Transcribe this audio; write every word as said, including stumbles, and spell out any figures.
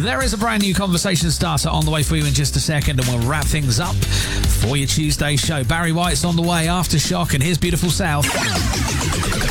There is a brand new conversation starter on the way for you in just a second, and we'll wrap things up for your Tuesday show. Barry White's on the way, Aftershock, and here's Beautiful South.